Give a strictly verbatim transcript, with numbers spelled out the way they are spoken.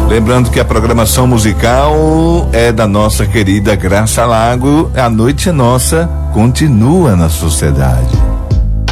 Lembrando que a programação musical é da nossa querida Graça Lago. A noite é nossa, continua na sociedade.